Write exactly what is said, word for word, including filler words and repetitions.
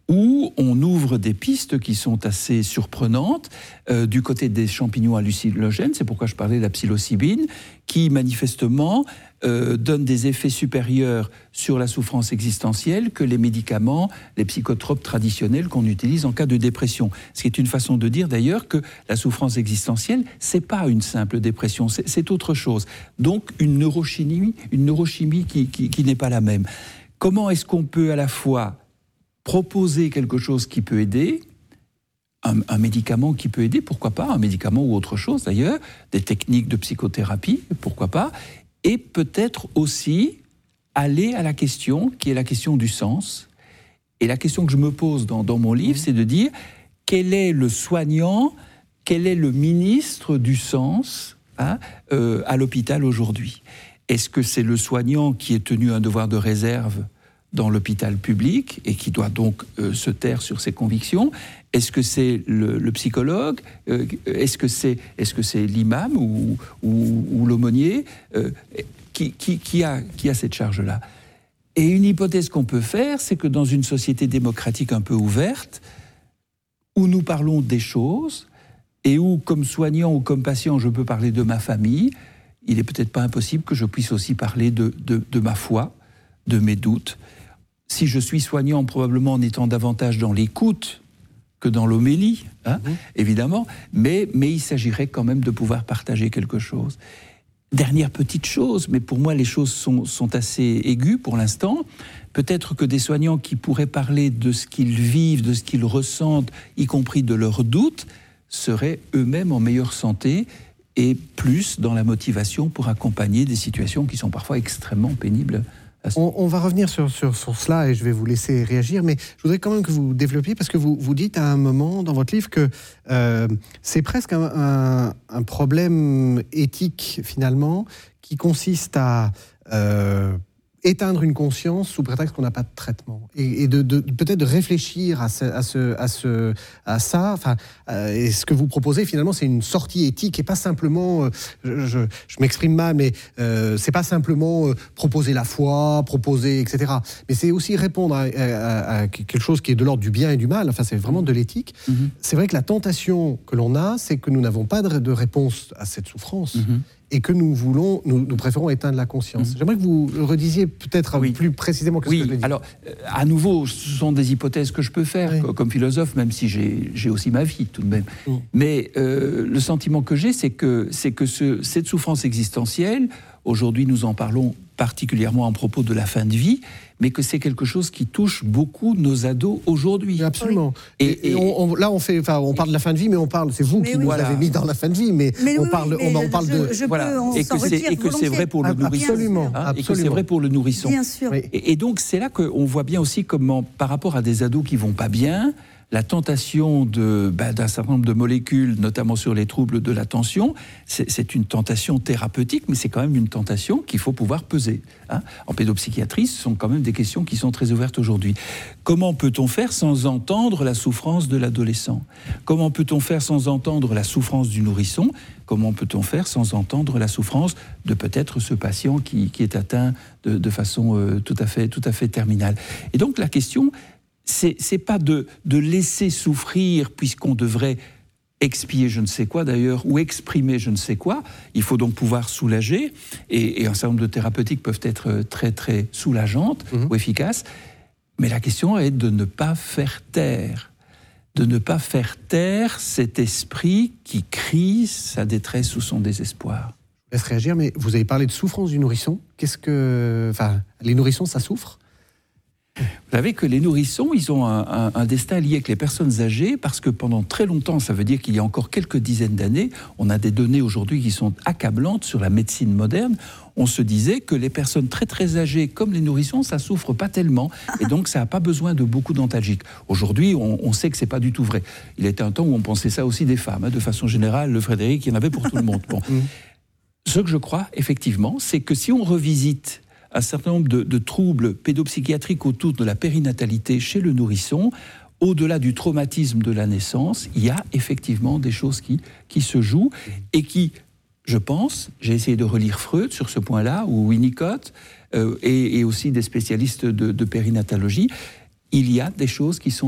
où on ouvre des pistes qui sont assez surprenantes euh, du côté des champignons hallucinogènes, c'est pourquoi je parlais de la psilocybine, qui manifestement euh, donne des effets supérieurs sur la souffrance existentielle que les médicaments, les psychotropes traditionnels qu'on utilise en cas de dépression. Ce qui est une façon de dire d'ailleurs que la souffrance existentielle, c'est pas une simple dépression, c'est, c'est autre chose. Donc une neurochimie, une neurochimie qui, qui, qui n'est pas la même. Comment est-ce qu'on peut à la fois proposer quelque chose qui peut aider, un, un médicament qui peut aider, pourquoi pas, un médicament ou autre chose d'ailleurs, des techniques de psychothérapie, pourquoi pas, et peut-être aussi aller à la question qui est la question du sens. Et la question que je me pose dans, dans mon livre, c'est de dire quel est le soignant, quel est le ministre du sens hein, euh, à l'hôpital aujourd'hui. Est-ce que c'est le soignant qui est tenu un devoir de réserve dans l'hôpital public et qui doit donc euh, se taire sur ses convictions? Est-ce que c'est le, le psychologue? euh, Est-ce que c'est, est-ce que c'est l'imam ou, ou, ou l'aumônier euh, qui, qui, qui, a, qui a cette charge-là? Et une hypothèse qu'on peut faire, c'est que dans une société démocratique un peu ouverte, où nous parlons des choses, et où, comme soignant ou comme patient, je peux parler de ma famille, il n'est peut-être pas impossible que je puisse aussi parler de, de, de ma foi, de mes doutes. Si je suis soignant, probablement en étant davantage dans l'écoute que dans l'homélie, hein, mmh. évidemment, mais, mais il s'agirait quand même de pouvoir partager quelque chose. Dernière petite chose, mais pour moi les choses sont, sont assez aiguës pour l'instant, peut-être que des soignants qui pourraient parler de ce qu'ils vivent, de ce qu'ils ressentent, y compris de leurs doutes, seraient eux-mêmes en meilleure santé et plus dans la motivation pour accompagner des situations qui sont parfois extrêmement pénibles. On, on va revenir sur, sur, sur cela et je vais vous laisser réagir, mais je voudrais quand même que vous développiez, parce que vous, vous dites à un moment dans votre livre que euh, c'est presque un, un, un problème éthique finalement qui consiste à euh, éteindre une conscience sous prétexte qu'on n'a pas de traitement et, et de, de, peut-être de réfléchir à, ce, à, ce, à, ce, à ça. Enfin, euh, et ce que vous proposez finalement, c'est une sortie éthique et pas simplement, euh, je, je, je m'exprime mal, mais euh, c'est pas simplement euh, proposer la foi, proposer, et cetera. Mais c'est aussi répondre à, à, à quelque chose qui est de l'ordre du bien et du mal. Enfin, c'est vraiment de l'éthique. Mm-hmm. C'est vrai que la tentation que l'on a, c'est que nous n'avons pas de, de réponse à cette souffrance. Mm-hmm. Et que nous voulons, nous, nous préférons éteindre la conscience. Mmh. J'aimerais que vous le redisiez peut-être oui. plus précisément que oui. ce que je l'ai dit. Alors, à nouveau, ce sont des hypothèses que je peux faire oui. comme philosophe, même si j'ai, j'ai aussi ma vie tout de même. Mmh. Mais euh, le sentiment que j'ai, c'est que, c'est que ce, cette souffrance existentielle, aujourd'hui nous en parlons particulièrement en propos de la fin de vie, mais que c'est quelque chose qui touche beaucoup nos ados aujourd'hui. Absolument. Et, et, et on, on, là, on fait, enfin, on parle de la fin de vie, mais on parle, c'est vous mais qui oui, nous voilà. avez mis dans la fin de vie, mais, mais on oui, parle, mais on, on parle je, de, je voilà, peux, et que c'est et que c'est vrai pour le nourrisson, absolument, hein, absolument. et que c'est vrai pour le nourrisson. Bien sûr. Et, et donc c'est là qu'on voit bien aussi comment, par rapport à des ados qui vont pas bien, la tentation de, ben, d'un certain nombre de molécules, notamment sur les troubles de l'attention, c'est, c'est une tentation thérapeutique, mais c'est quand même une tentation qu'il faut pouvoir peser. Hein. En pédopsychiatrie, ce sont quand même des questions qui sont très ouvertes aujourd'hui. Comment peut-on faire sans entendre la souffrance de l'adolescent ? Comment peut-on faire sans entendre la souffrance du nourrisson ? Comment peut-on faire sans entendre la souffrance de peut-être ce patient qui, qui est atteint de, de façon euh, tout à fait, tout à fait terminale ? Et donc la question... C'est, c'est pas de, de laisser souffrir puisqu'on devrait expier je ne sais quoi d'ailleurs, ou exprimer je ne sais quoi. Il faut donc pouvoir soulager, et, et un certain nombre de thérapeutiques peuvent être très très soulageantes mmh. ou efficaces, mais la question est de ne pas faire taire, de ne pas faire taire cet esprit qui crie sa détresse ou son désespoir. Je laisse réagir, mais vous avez parlé de souffrance du nourrisson. Qu'est-ce que... Enfin, les nourrissons, ça souffre ? Vous savez que les nourrissons, ils ont un, un, un destin lié avec les personnes âgées, parce que pendant très longtemps, ça veut dire qu'il y a encore quelques dizaines d'années, on a des données aujourd'hui qui sont accablantes sur la médecine moderne. On se disait que les personnes très très âgées, comme les nourrissons, ça souffre pas tellement, et donc ça n'a pas besoin de beaucoup d'antalgiques. Aujourd'hui, on, on sait que c'est pas du tout vrai. Il y a été un temps où on pensait ça aussi des femmes, hein, de façon générale, le Frédéric, il y en avait pour tout le monde. Bon. Ce que je crois, effectivement, c'est que si on revisite un certain nombre de, de troubles pédopsychiatriques autour de la périnatalité chez le nourrisson, au-delà du traumatisme de la naissance, il y a effectivement des choses qui, qui se jouent et qui, je pense, j'ai essayé de relire Freud sur ce point-là, ou Winnicott, euh, et, et aussi des spécialistes de, de périnatologie, il y a des choses qui sont